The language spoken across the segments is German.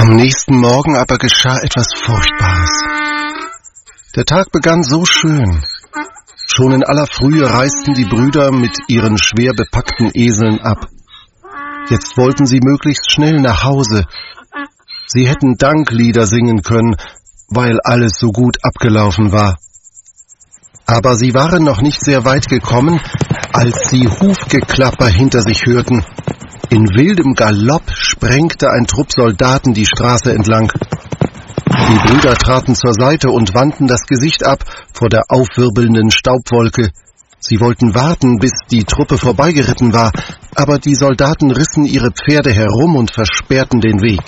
Am nächsten Morgen aber geschah etwas Furchtbares. Der Tag begann so schön. Schon in aller Frühe reisten die Brüder mit ihren schwer bepackten Eseln ab. Jetzt wollten sie möglichst schnell nach Hause. Sie hätten Danklieder singen können, weil alles so gut abgelaufen war. Aber sie waren noch nicht sehr weit gekommen, als sie Hufgeklapper hinter sich hörten. In wildem Galopp sprengte ein Trupp Soldaten die Straße entlang. Die Brüder traten zur Seite und wandten das Gesicht ab vor der aufwirbelnden Staubwolke. Sie wollten warten, bis die Truppe vorbeigeritten war, aber die Soldaten rissen ihre Pferde herum und versperrten den Weg.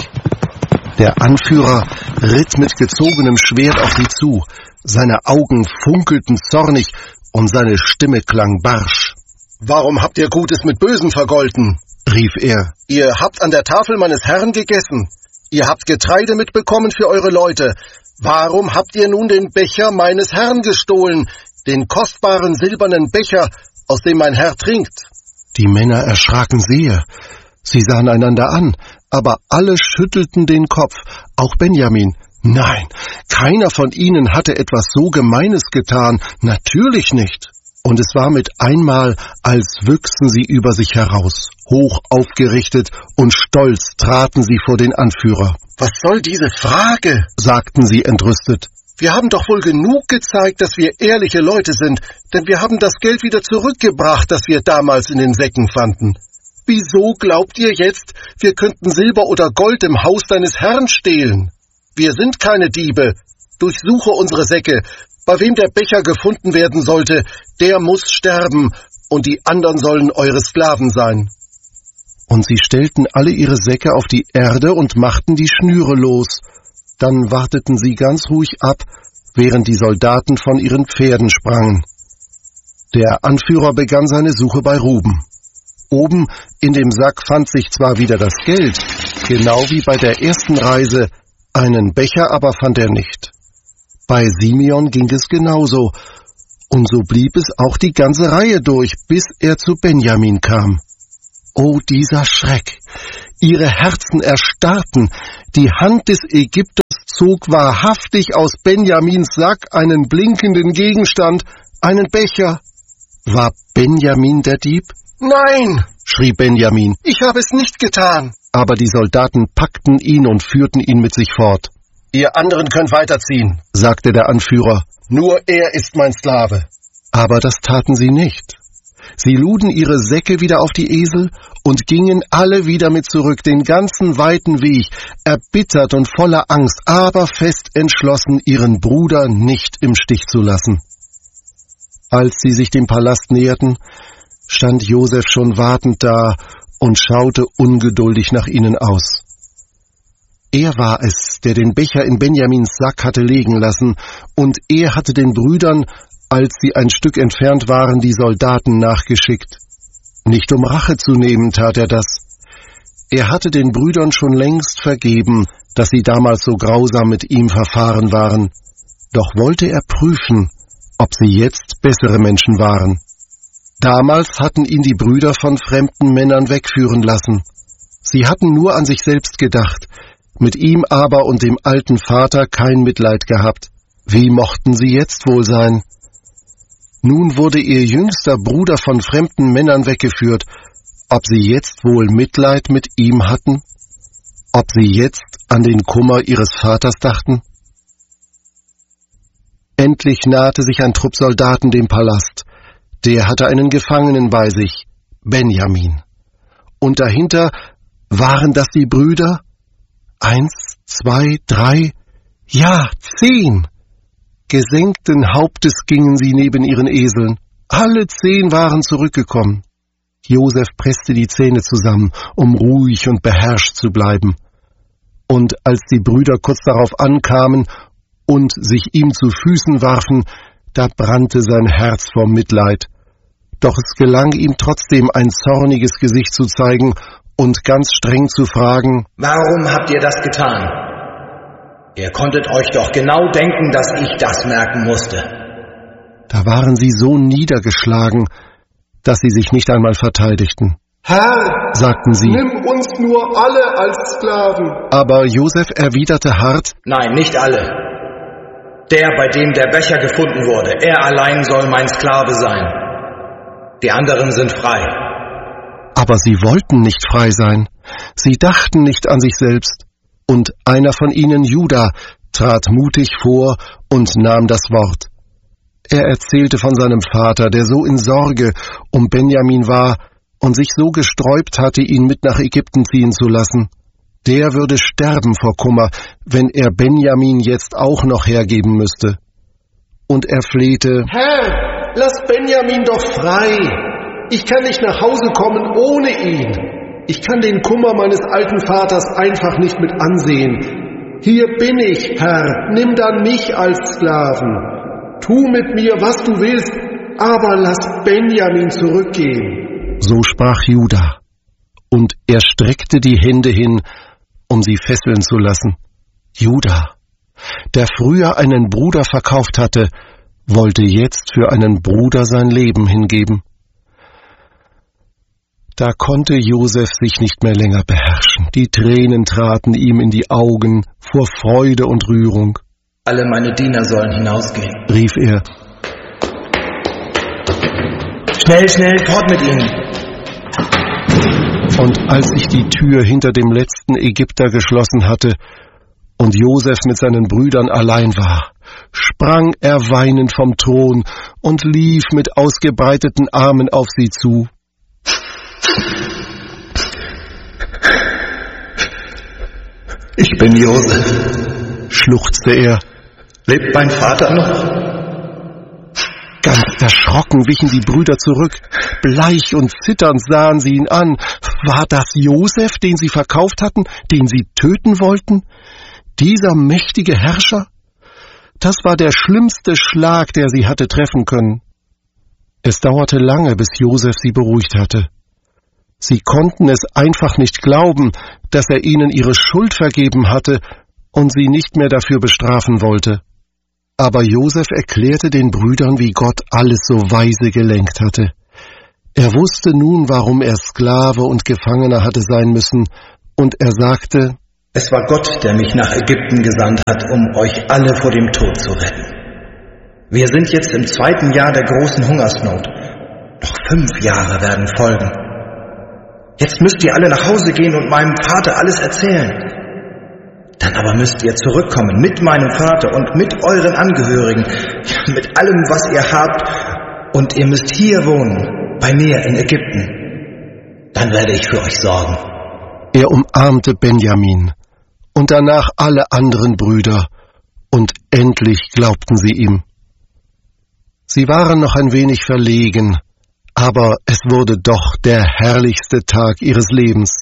Der Anführer ritt mit gezogenem Schwert auf sie zu. Seine Augen funkelten zornig und seine Stimme klang barsch. »Warum habt ihr Gutes mit Bösem vergolten?« rief er. »Ihr habt an der Tafel meines Herrn gegessen. Ihr habt Getreide mitbekommen für eure Leute. Warum habt ihr nun den Becher meines Herrn gestohlen, den kostbaren silbernen Becher, aus dem mein Herr trinkt?« Die Männer erschraken sehr. Sie sahen einander an, aber alle schüttelten den Kopf, auch Benjamin. Nein, keiner von ihnen hatte etwas so Gemeines getan, natürlich nicht. Und es war mit einmal, als wüchsen sie über sich heraus. Hoch aufgerichtet und stolz traten sie vor den Anführer. »Was soll diese Frage?« sagten sie entrüstet. »Wir haben doch wohl genug gezeigt, dass wir ehrliche Leute sind, denn wir haben das Geld wieder zurückgebracht, das wir damals in den Säcken fanden. Wieso glaubt ihr jetzt, wir könnten Silber oder Gold im Haus deines Herrn stehlen? Wir sind keine Diebe. Durchsuche unsere Säcke. Bei wem der Becher gefunden werden sollte, der muss sterben, und die anderen sollen eure Sklaven sein.« Und sie stellten alle ihre Säcke auf die Erde und machten die Schnüre los. Dann warteten sie ganz ruhig ab, während die Soldaten von ihren Pferden sprangen. Der Anführer begann seine Suche bei Ruben. Oben in dem Sack fand sich zwar wieder das Geld, genau wie bei der ersten Reise, einen Becher aber fand er nicht. Bei Simeon ging es genauso, und so blieb es auch die ganze Reihe durch, bis er zu Benjamin kam. Oh, dieser Schreck! Ihre Herzen erstarrten, die Hand des Ägypters zog wahrhaftig aus Benjamins Sack einen blinkenden Gegenstand, einen Becher. War Benjamin der Dieb? »Nein«, schrie Benjamin, »ich habe es nicht getan.« Aber die Soldaten packten ihn und führten ihn mit sich fort. »Ihr anderen könnt weiterziehen«, sagte der Anführer, »nur er ist mein Sklave.« Aber das taten sie nicht. Sie luden ihre Säcke wieder auf die Esel und gingen alle wieder mit zurück, den ganzen weiten Weg, erbittert und voller Angst, aber fest entschlossen, ihren Bruder nicht im Stich zu lassen. Als sie sich dem Palast näherten, stand Josef schon wartend da und schaute ungeduldig nach ihnen aus. Er war es, der den Becher in Benjamins Sack hatte legen lassen, und er hatte den Brüdern, als sie ein Stück entfernt waren, die Soldaten nachgeschickt. Nicht um Rache zu nehmen, tat er das. Er hatte den Brüdern schon längst vergeben, dass sie damals so grausam mit ihm verfahren waren. Doch wollte er prüfen, ob sie jetzt bessere Menschen waren. Damals hatten ihn die Brüder von fremden Männern wegführen lassen. Sie hatten nur an sich selbst gedacht, mit ihm aber und dem alten Vater kein Mitleid gehabt. Wie mochten sie jetzt wohl sein? Nun wurde ihr jüngster Bruder von fremden Männern weggeführt. Ob sie jetzt wohl Mitleid mit ihm hatten? Ob sie jetzt an den Kummer ihres Vaters dachten? Endlich nahte sich ein Trupp Soldaten dem Palast. Der hatte einen Gefangenen bei sich, Benjamin. Und dahinter waren das die Brüder? 1, 2, 3, ja, 10. Gesenkten Hauptes gingen sie neben ihren Eseln. Alle 10 waren zurückgekommen. Josef presste die Zähne zusammen, um ruhig und beherrscht zu bleiben. Und als die Brüder kurz darauf ankamen und sich ihm zu Füßen warfen, da brannte sein Herz vor Mitleid. Doch es gelang ihm trotzdem, ein zorniges Gesicht zu zeigen und ganz streng zu fragen: »Warum habt ihr das getan? Ihr konntet euch doch genau denken, dass ich das merken musste.« Da waren sie so niedergeschlagen, dass sie sich nicht einmal verteidigten. Herr, sagten sie, nimm uns nur alle als Sklaven. Aber Josef erwiderte hart, nein, nicht alle. Der, bei dem der Becher gefunden wurde, er allein soll mein Sklave sein. Die anderen sind frei. Aber sie wollten nicht frei sein. Sie dachten nicht an sich selbst. Und einer von ihnen, Juda, trat mutig vor und nahm das Wort. Er erzählte von seinem Vater, der so in Sorge um Benjamin war und sich so gesträubt hatte, ihn mit nach Ägypten ziehen zu lassen. Der würde sterben vor Kummer, wenn er Benjamin jetzt auch noch hergeben müsste. Und er flehte, Herr, lass Benjamin doch frei. Ich kann nicht nach Hause kommen ohne ihn. Ich kann den Kummer meines alten Vaters einfach nicht mit ansehen. Hier bin ich, Herr, nimm dann mich als Sklaven. Tu mit mir, was du willst, aber lass Benjamin zurückgehen. So sprach Juda, und er streckte die Hände hin, um sie fesseln zu lassen. Juda, der früher einen Bruder verkauft hatte, wollte jetzt für einen Bruder sein Leben hingeben. Da konnte Josef sich nicht mehr länger beherrschen. Die Tränen traten ihm in die Augen vor Freude und Rührung. Alle meine Diener sollen hinausgehen, rief er. Schnell, schnell, fort mit ihnen. Und als sich die Tür hinter dem letzten Ägypter geschlossen hatte und Josef mit seinen Brüdern allein war, sprang er weinend vom Thron und lief mit ausgebreiteten Armen auf sie zu. Ich bin Josef, schluchzte er. Lebt mein Vater noch? Ganz erschrocken wichen die Brüder zurück. Bleich und zitternd sahen sie ihn an. War das Josef, den sie verkauft hatten, den sie töten wollten? Dieser mächtige Herrscher? Das war der schlimmste Schlag, der sie hatte treffen können. Es dauerte lange, bis Josef sie beruhigt hatte. Sie konnten es einfach nicht glauben, dass er ihnen ihre Schuld vergeben hatte und sie nicht mehr dafür bestrafen wollte. Aber Josef erklärte den Brüdern, wie Gott alles so weise gelenkt hatte. Er wusste nun, warum er Sklave und Gefangener hatte sein müssen, und er sagte, es war Gott, der mich nach Ägypten gesandt hat, um euch alle vor dem Tod zu retten. Wir sind jetzt im 2. Jahr der großen Hungersnot. Noch 5 Jahre werden folgen. Jetzt müsst ihr alle nach Hause gehen und meinem Vater alles erzählen. Dann aber müsst ihr zurückkommen mit meinem Vater und mit euren Angehörigen, mit allem, was ihr habt, und ihr müsst hier wohnen, bei mir in Ägypten. Dann werde ich für euch sorgen. Er umarmte Benjamin und danach alle anderen Brüder, und endlich glaubten sie ihm. Sie waren noch ein wenig verlegen, aber es wurde doch der herrlichste Tag ihres Lebens.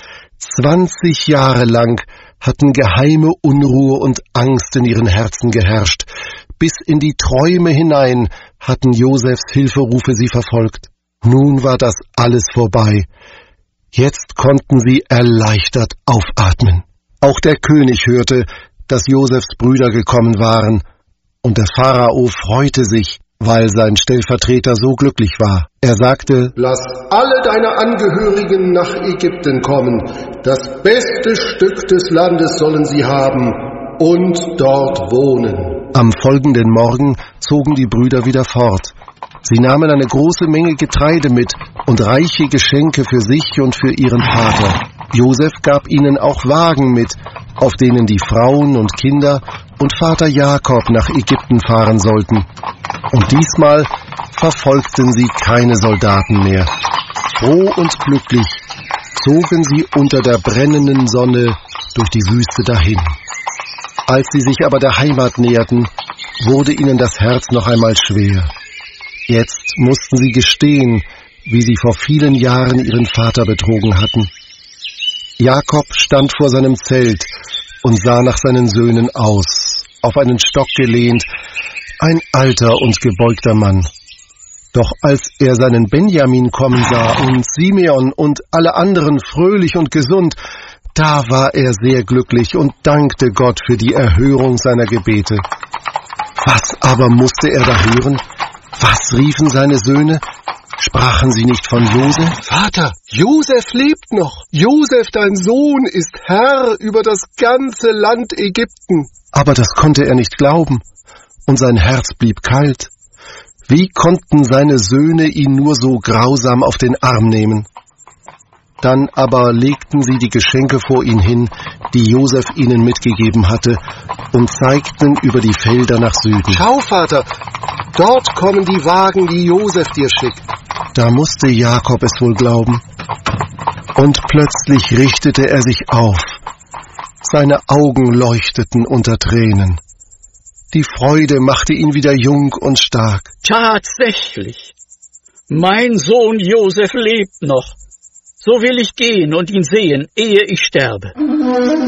20 Jahre lang hatten geheime Unruhe und Angst in ihren Herzen geherrscht. Bis in die Träume hinein hatten Josefs Hilferufe sie verfolgt. Nun war das alles vorbei. Jetzt konnten sie erleichtert aufatmen. Auch der König hörte, dass Josefs Brüder gekommen waren, und der Pharao freute sich, weil sein Stellvertreter so glücklich war. Er sagte, lass alle deine Angehörigen nach Ägypten kommen. Das beste Stück des Landes sollen sie haben und dort wohnen. Am folgenden Morgen zogen die Brüder wieder fort. Sie nahmen eine große Menge Getreide mit und reiche Geschenke für sich und für ihren Vater. Josef gab ihnen auch Wagen mit, auf denen die Frauen und Kinder und Vater Jakob nach Ägypten fahren sollten. Und diesmal verfolgten sie keine Soldaten mehr. Froh und glücklich zogen sie unter der brennenden Sonne durch die Wüste dahin. Als sie sich aber der Heimat näherten, wurde ihnen das Herz noch einmal schwer. Jetzt mussten sie gestehen, wie sie vor vielen Jahren ihren Vater betrogen hatten. Jakob stand vor seinem Zelt und sah nach seinen Söhnen aus, auf einen Stock gelehnt, ein alter und gebeugter Mann. Doch als er seinen Benjamin kommen sah und Simeon und alle anderen fröhlich und gesund, da war er sehr glücklich und dankte Gott für die Erhörung seiner Gebete. Was aber musste er da hören? Was riefen seine Söhne? Sprachen sie nicht von Josef? Vater, Josef lebt noch. Josef, dein Sohn, ist Herr über das ganze Land Ägypten. Aber das konnte er nicht glauben, und sein Herz blieb kalt. Wie konnten seine Söhne ihn nur so grausam auf den Arm nehmen? Dann aber legten sie die Geschenke vor ihn hin, die Josef ihnen mitgegeben hatte, und zeigten über die Felder nach Süden. Schau, Vater, dort kommen die Wagen, die Josef dir schickt. Da musste Jakob es wohl glauben. Und plötzlich richtete er sich auf. Seine Augen leuchteten unter Tränen. Die Freude machte ihn wieder jung und stark. Tatsächlich. Mein Sohn Josef lebt noch. So will ich gehen und ihn sehen, ehe ich sterbe.